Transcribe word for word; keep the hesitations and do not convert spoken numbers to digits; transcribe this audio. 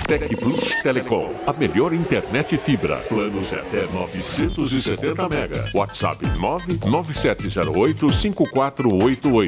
Tec Plus Telecom, a melhor internet fibra. Planos até novecentos e setenta mega. WhatsApp nove nove sete zero oito cinco quatro oito oito.